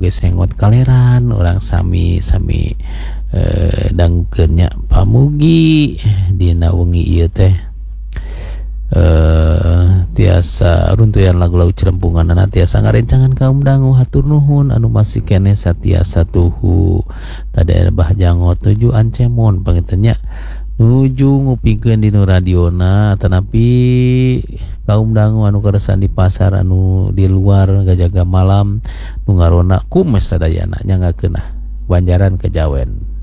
oge sengot kaleran orang sami-sami dangkeunnya pamugi dina wengi ieu teh tiasa runtuyan lagu-lagu cerempunganana tiasa ngarencangan kaum dangu hatur nuhun anu masih keneh satiasa tuhu tadi bah jangot nuju ancemon pangintennya nuju ngupikeun di nu radiona tanapi kaum dangu anu keresan di pasar anu di luar gajaga malam nu ngarona kumes sadayana nyangakeun Banjaran Kejawen.